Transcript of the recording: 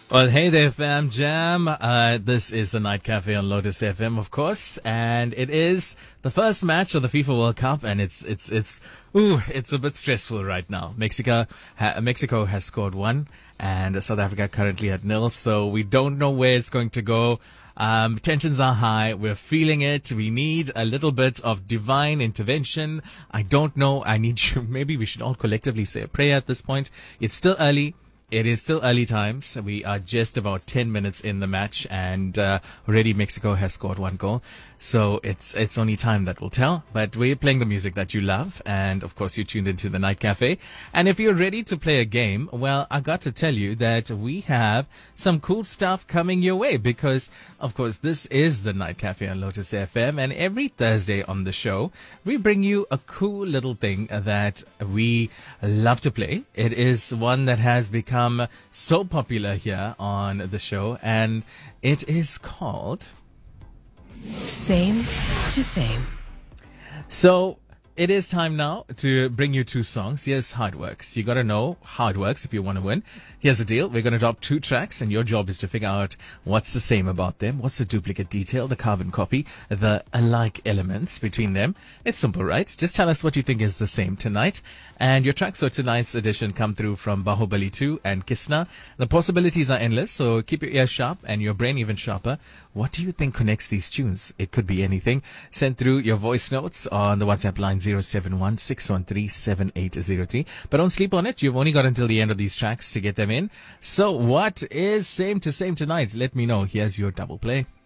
Well, hey there, fam jam. This is the Night Cafe on Lotus FM, of course, and it is the first match of the FIFA World Cup, and it's a bit stressful right now. Mexico has scored one, and South Africa currently at nil, so we don't know where it's going to go. Tensions are high. We're feeling it. We need a little bit of divine intervention. I don't know. I need you. Maybe we should all collectively say a prayer at this point. It's still early. It is still early times. We are just about 10 minutes in the match, and already Mexico has scored one goal. So it's only time that will tell. But we're playing the music that you love, and of course you tuned into the Night Cafe. And if you're ready to play a game, well, I got to tell you that we have some cool stuff coming your way, because of course this is the Night Cafe on Lotus FM, and every Thursday on the show we bring you a cool little thing that we love to play. It is one that has become so popular here on the show, and it is called Same to Same. So it is time now to bring you two songs. Here's how it works. You got to know how it works if you want to win. Here's the deal. We're going to drop two tracks, and your job is to figure out what's the same about them, what's the duplicate detail, the carbon copy, the alike elements between them. It's simple, right? Just tell us what you think is the same tonight. And your tracks for tonight's edition come through from Bahubali 2 and Kisna. The possibilities are endless, so keep your ears sharp and your brain even sharper. What do you think connects these tunes? It could be anything. Send through your voice notes on the WhatsApp line 071-613-7803. But don't sleep on it. You've only got until the end of these tracks to get them in. So what is same to same tonight? Let me know. Here's your double play.